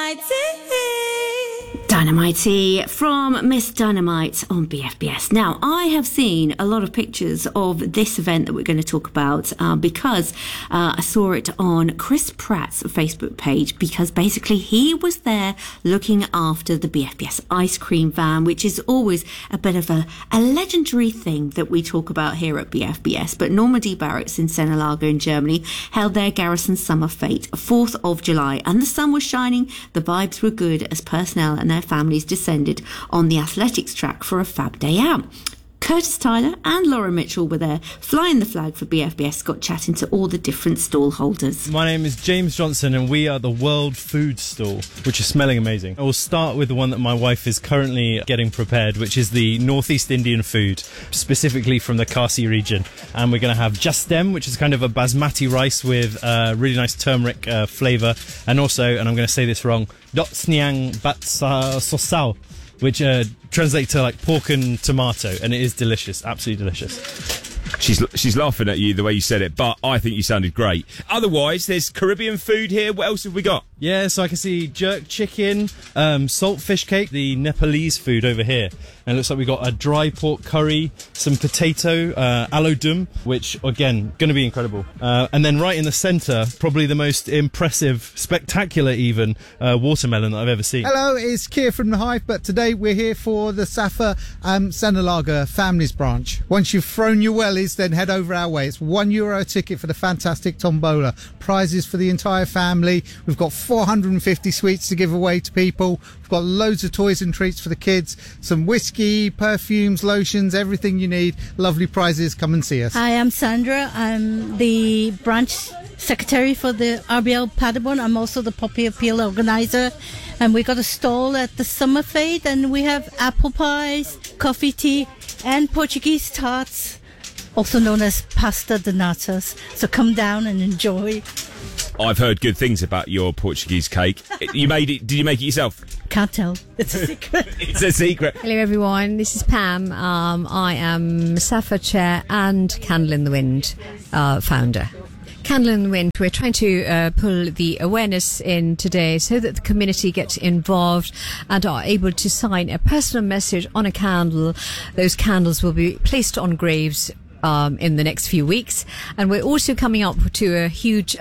Dynamite from Miss Dynamite on BFBS. Now, I have seen a lot of pictures of this event that we're going to talk about because I saw it on Chris Pratt's Facebook page, because basically he was there looking after the BFBS ice cream van, which is always a bit of a legendary thing that we talk about here at BFBS. But Normandy Barracks in Senelager in Germany held their Garrison Summer Fete 4th of July, and the sun was shining, the vibes were good as personnel and their families descended on the athletics track for a fab day out. Curtis Tyler and Laura Mitchell were there, flying the flag for BFBS, got chatting to all the different stall holders. My name is James Johnson and we are the World Food Stall, which is smelling amazing. I will start with the one that my wife is currently getting prepared, which is the Northeast Indian food, specifically from the Khasi region. And we're going to have Jastem, which is kind of a basmati rice with really nice turmeric flavour. And also, and I'm going to say this wrong, Dotsniang Bat Sosao, which translates to like pork and tomato, and it is delicious, absolutely delicious. She's laughing at you the way you said it, but I think you sounded great. Otherwise, there's Caribbean food here. What else have we got? Yeah, so I can see jerk chicken, salt fish cake, the Nepalese food over here. And it looks like we got a dry pork curry, some potato, aloe dum, which, again, going to be incredible. And then right in the centre, probably the most impressive, spectacular even, watermelon that I've ever seen. Hello, it's Keir from The Hive, but today we're here for the Safa Senelager Families Branch. Once you've thrown your wellies, then head over our way. It's €1 ticket for the fantastic tombola. Prizes for the entire family. We've got 450 sweets to give away to people. We've got loads of toys and treats for the kids. Some whiskey, perfumes, lotions, everything you need. Lovely prizes. Come and see us. Hi, I'm Sandra. I'm the branch secretary for the RBL Paderborn. I'm also the Poppy Appeal organizer. And we got a stall at the Summer Fete, and we have apple pies, coffee, tea, and Portuguese tarts, also known as pasta de natas. So come down and enjoy. I've heard good things about your Portuguese cake. You made it? Did you make it yourself? Can't tell. It's a secret. It's a secret. Hello everyone, this is Pam. I am Safa Chair and Candle in the Wind founder. Candle in the Wind, we're trying to pull the awareness in today so that the community gets involved and are able to sign a personal message on a candle. Those candles will be placed on graves in the next few weeks, and we're also coming up to a huge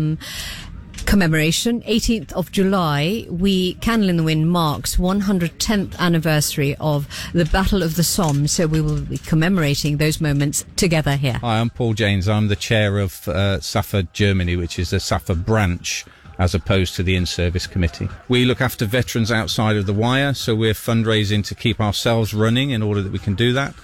commemoration. 18th of July, Candle in the Wind marks 110th anniversary of the Battle of the Somme, so we will be commemorating those moments together here. Hi, I'm Paul James. I'm the chair of SAFA Germany, which is the SAFA branch as opposed to the in-service committee. We look after veterans outside of the wire, so we're fundraising to keep ourselves running in order that we can do that.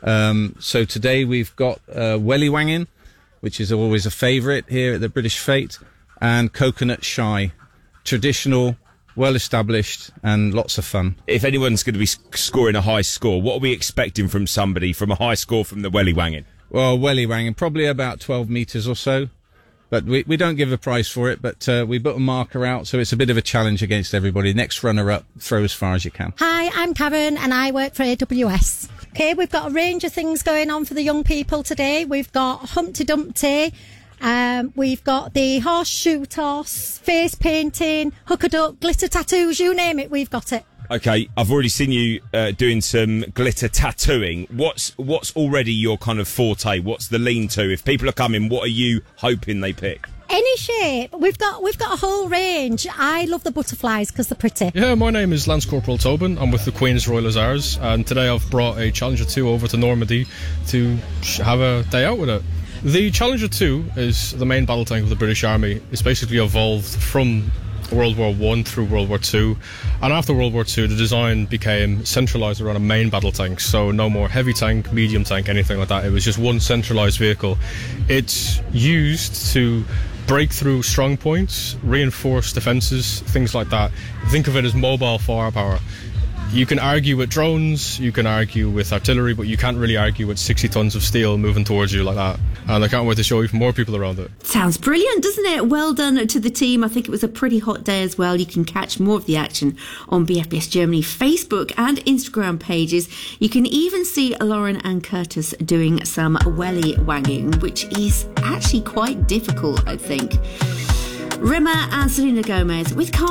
So today we've got welly wanging, which is always a favourite here at the British Fete, and coconut shy, traditional, well established, and lots of fun. If anyone's going to be scoring a high score, what are we expecting from somebody from a high score from the welly wanging? Well, welly wanging, probably about 12 metres or so. But we don't give a prize for it, but we put a marker out, so it's a bit of a challenge against everybody. Next runner-up, throw as far as you can. Hi, I'm Karen, and I work for AWS. Okay, we've got a range of things going on for the young people today. We've got Humpty Dumpty, we've got the horseshoe toss, face painting, hook a duck, glitter tattoos, you name it, we've got it. Okay, I've already seen you doing some glitter tattooing. What's already your kind of forte? What's the lean-to? If people are coming, what are you hoping they pick? Any shape. We've got a whole range. I love the butterflies because they're pretty. Yeah, my name is Lance Corporal Tobin. I'm with the Queen's Royal Hussars, and today I've brought a Challenger 2 over to Normandy to have a day out with it. The Challenger 2 is the main battle tank of the British Army. It's basically evolved from World War I through World War II, and after World War II the design became centralised around a main battle tank, so no more heavy tank, medium tank, anything like that. It was just one centralised vehicle. It's used to break through strong points, reinforce defences, things like that. Think of it as mobile firepower. You can argue with drones, you can argue with artillery, but you can't really argue with 60 tons of steel moving towards you like that. And I can't wait to show even more people around it. Sounds brilliant, doesn't it? Well done to the team. I think it was a pretty hot day as well. You can catch more of the action on BFBS Germany Facebook and Instagram pages. You can even see Lauren and Curtis doing some welly wanging, which is actually quite difficult, I think. Rimmer and Selena Gomez with